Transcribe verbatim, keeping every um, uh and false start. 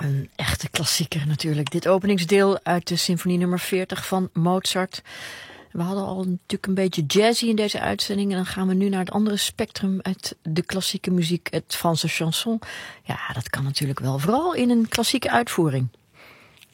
Een echte klassieker natuurlijk. Dit openingsdeel uit de symfonie nummer veertig van Mozart. We hadden al natuurlijk een beetje jazzy in deze uitzending. En dan gaan we nu naar het andere spectrum uit de klassieke muziek, het Franse chanson. Ja, dat kan natuurlijk wel. Vooral in een klassieke uitvoering.